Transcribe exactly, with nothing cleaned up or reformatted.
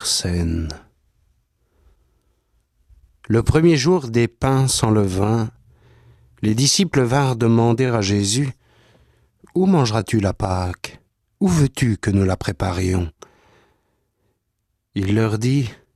scène. Le premier jour des pains sans levain, les disciples vinrent demander à Jésus « Où mangeras-tu la Pâque ? Où veux-tu que nous la préparions ?» Il leur dit